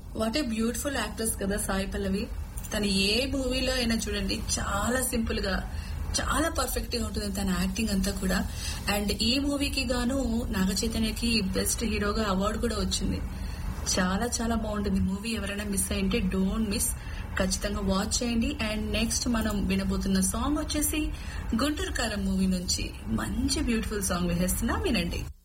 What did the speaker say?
What a beautiful actress కదా సాయి పల్లవి. తను ఏ మూవీలో అయినా చూడండి చాలా సింపుల్ గా చాలా పర్ఫెక్ట్ గా ఉంటుంది తన యాక్టింగ్ అంతా కూడా. అండ్ ఈ మూవీకి గాను నాగ చైతన్యకి బెస్ట్ హీరోగా అవార్డు కూడా వచ్చింది. చాలా చాలా బాగుంటుంది మూవీ. ఎవరైనా మిస్ అయింటే డోంట్ మిస్, ఖచ్చితంగా వాచ్ చేయండి. అండ్ నెక్స్ట్ మనం వినబోతున్న సాంగ్ వచ్చేసి గుంటూరు కారం మూవీ నుంచి మంచి బ్యూటిఫుల్ సాంగ్ వేసేస్తున్నా, వినండి.